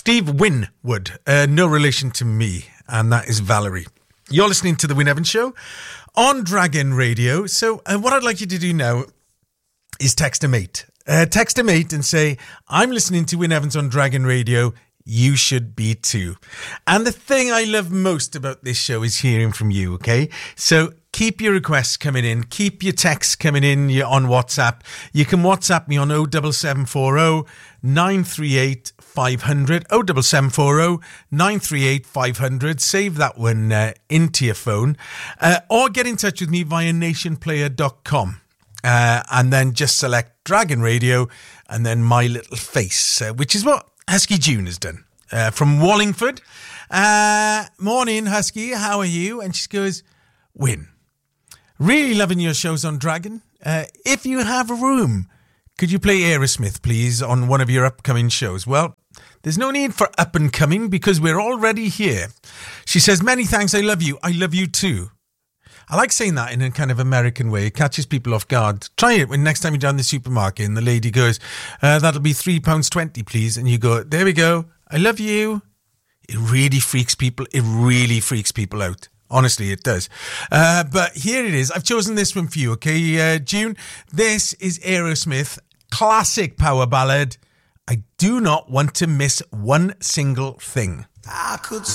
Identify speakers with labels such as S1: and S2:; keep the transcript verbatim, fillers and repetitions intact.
S1: Steve Winwood, uh, no relation to me, and that is Valerie. You're listening to The Wyn Evans Show on Dragon Radio. So uh, what I'd like you to do now is text a mate. Uh, text a mate and say, I'm listening to Wyn Evans on Dragon Radio. You should be too. And the thing I love most about this show is hearing from you, okay? So keep your requests coming in. Keep your texts coming in You're on WhatsApp. You can WhatsApp me on oh seven seven four oh nine three eight five hundred. oh seven seven four oh nine three eight five hundred. Save that one uh, into your phone. Uh, or get in touch with me via nation player dot com. Uh, and then just select Dragon Radio and then my little face, uh, which is what Husky June has done, uh, from Wallingford. Uh, morning, Husky, how are you? And she goes, Wyn, really loving your shows on Dragon. Uh, if you have a room, could you play Aerosmith, please, on one of your upcoming shows? Well, there's no need for up and coming because we're already here. She says, many thanks, I love you. I love you too. I like saying that in a kind of American way. It catches people off guard. Try it when next time you're down the supermarket and the lady goes, uh, that'll be three pounds twenty, please. And you go, there we go. I love you. It really freaks people. It really freaks people out. Honestly, it does. Uh, but here it is. I've chosen this one for you, okay, uh, June? This is Aerosmith, classic power ballad. I do not want to miss one single thing. I could